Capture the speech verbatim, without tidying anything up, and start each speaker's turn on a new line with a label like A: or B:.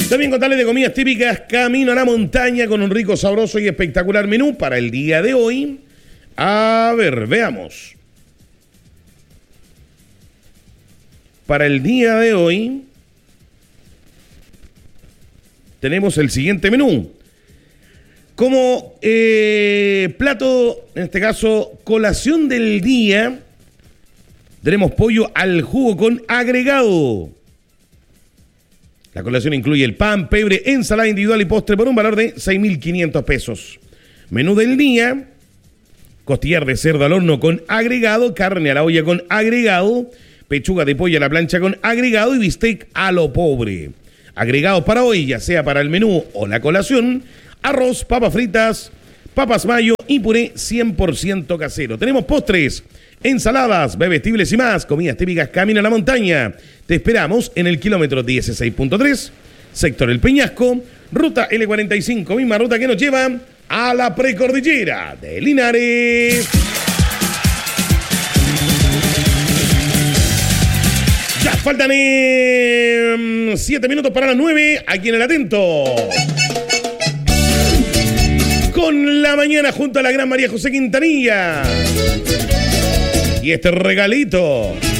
A: También contarles de comidas típicas camino a la montaña con un rico, sabroso y espectacular menú para el día de hoy. A ver, veamos. Para el día de hoy tenemos el siguiente menú. Como eh, plato, en este caso, colación del día, tenemos pollo al jugo con agregado. La colación incluye el pan, pebre, ensalada individual y postre por un valor de seis mil quinientos pesos. Menú del día: costillar de cerdo al horno con agregado, carne a la olla con agregado, pechuga de pollo a la plancha con agregado y bistec a lo pobre. Agregados para hoy, ya sea para el menú o la colación: arroz, papas fritas, papas mayo y puré cien por ciento casero. Tenemos postres, ensaladas, bebestibles y más. Comidas típicas camino a la montaña. Te esperamos en el kilómetro dieciséis punto tres, sector El Peñasco, ruta L cuarenta y cinco, misma ruta que nos lleva a la precordillera de Linares. Ya faltan eh, siete minutos para las nueve, aquí en el Atento. Con la mañana junto a la gran María José Quintanilla. Y este regalito